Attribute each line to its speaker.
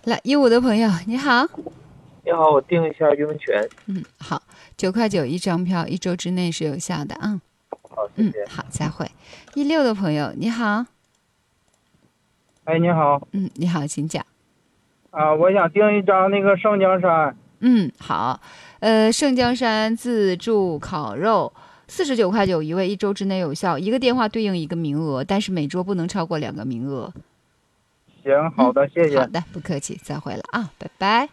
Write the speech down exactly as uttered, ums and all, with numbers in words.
Speaker 1: 来，一五的朋友，你好。
Speaker 2: 你好，我订一下温泉。
Speaker 1: 嗯，好，九块九一张票，一周之内是有效的啊。
Speaker 2: 好，谢谢。
Speaker 1: 嗯，好，再会。一六的朋友，你好。
Speaker 2: 哎，你好。
Speaker 1: 嗯，你好，请讲。
Speaker 2: 啊，我想订一张那个圣江山。
Speaker 1: 嗯，好。呃，圣江山自助烤肉，四十九块九一位，一周之内有效，一个电话对应一个名额，但是每桌不能超过两个名额。
Speaker 2: 行，好
Speaker 1: 嗯，
Speaker 2: 的，谢谢。
Speaker 1: 好的，不客气，再会了啊，拜拜。